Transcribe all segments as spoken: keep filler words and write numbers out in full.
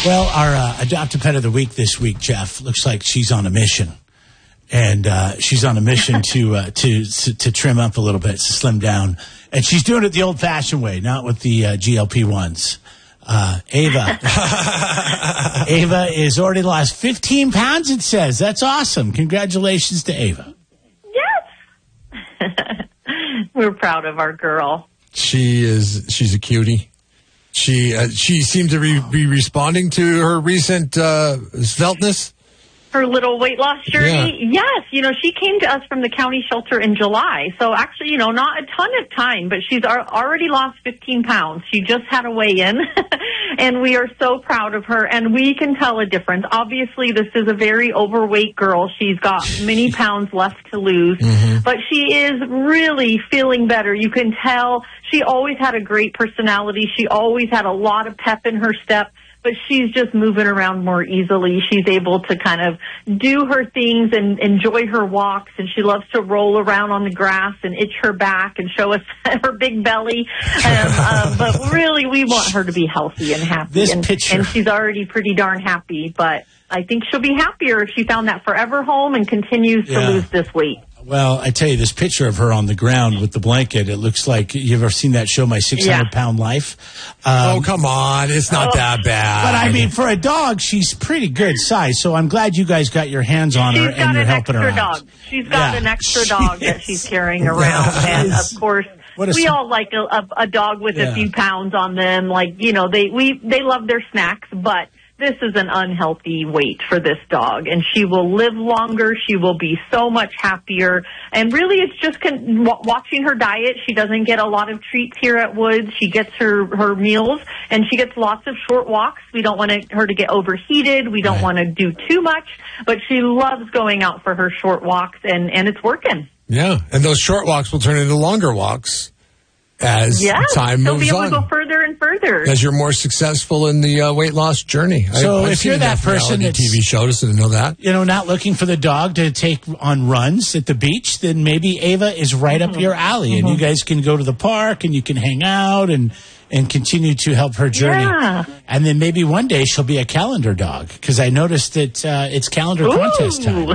Well, our uh, adopted pet of the week this week, Jeff, looks like she's on a mission. And uh, she's on a mission to, uh, to to to trim up a little bit, to slim down. And she's doing it the old-fashioned way, not with the uh, G L P ones. Uh, Ava. Ava is already lost fifteen pounds, it says. That's awesome. Congratulations to Ava. Yes. We're proud of our girl. She is, she's a cutie. She uh, she seemed to re- be responding to her recent uh, sveltness. Her little weight loss journey. Yeah. Yes, you know, she came to us from the county shelter in July. So actually, you know, not a ton of time, but she's already lost fifteen pounds. She just had a weigh-in, and we are so proud of her, and we can tell a difference. Obviously, this is a very overweight girl. She's got many pounds left to lose, mm-hmm. but she is really feeling better. You can tell she always had a great personality. She always had a lot of pep in her step. But she's just moving around more easily. She's able to kind of do her things and enjoy her walks, and she loves to roll around on the grass and itch her back and show us her big belly. Um, uh, but really, we want her to be healthy and happy. This and, picture. and she's already pretty darn happy, but I think she'll be happier if she found that forever home and continues yeah. to lose this weight. Well, I tell you, this picture of her on the ground with the blanket, it looks like, you ever seen that show, My six hundred Pound yeah. Life? Um, oh, come on. It's not oh. that bad. But, I mean, for a dog, she's pretty good size, so I'm glad you guys got your hands on she's her and you're helping her out. Dog. She's got yeah. an extra dog that she's carrying around, and, of course, we all like a, a, a dog with yeah. a few pounds on them. Like, you know, they we they love their snacks, but this is an unhealthy weight for this dog, and she will live longer. She will be so much happier. And really, it's just con- w- watching her diet. She doesn't get a lot of treats here at Woods. She gets her, her meals, and she gets lots of short walks. We don't want to, her to get overheated. We don't right. want to do too much, but she loves going out for her short walks, and, and it's working. Yeah, and those short walks will turn into longer walks as yes, time moves on. She'll be able on. to go further and further. As you're more successful in the uh, weight loss journey. So I, if you're that person that's, T V show, doesn't know that. You know, not looking for the dog to take on runs at the beach, then maybe Ava is right mm-hmm. up your alley, mm-hmm. and you guys can go to the park and you can hang out and and continue to help her journey. Yeah. And then maybe one day she'll be a calendar dog, because I noticed that uh, it's calendar Ooh. contest time.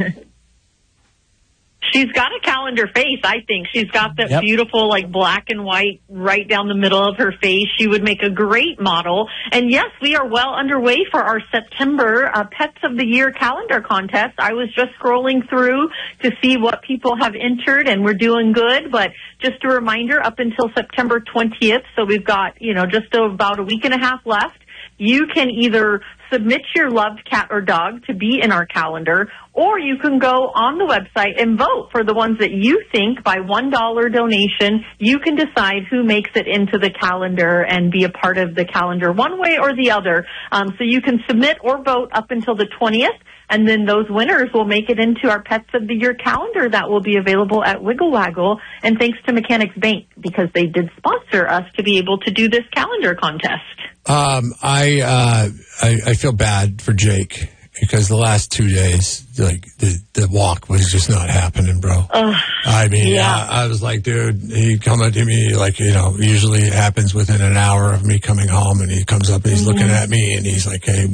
She's got a calendar face, I think. She's got that yep. beautiful, like, black and white right down the middle of her face. She would make a great model. And, yes, we are well underway for our September uh, Pets of the Year calendar contest. I was just scrolling through to see what people have entered, and we're doing good. But just a reminder, up until September twentieth, so we've got, you know, just about a week and a half left. You can either submit your loved cat or dog to be in our calendar, or you can go on the website and vote for the ones that you think, by one dollar donation, you can decide who makes it into the calendar and be a part of the calendar one way or the other. Um, so you can submit or vote up until the twentieth, and then those winners will make it into our Pets of the Year calendar that will be available at Wiggle Waggle. And thanks to Mechanics Bank, because they did sponsor us to be able to do this calendar contest. Um, I, uh, I I feel bad for Jake, because the last two days, like, the, the walk was just not happening, bro. Uh, I mean, yeah. I, I was like, dude, he come up to me, like, you know, usually it happens within an hour of me coming home, and he comes up and he's mm-hmm. looking at me, and he's like, hey,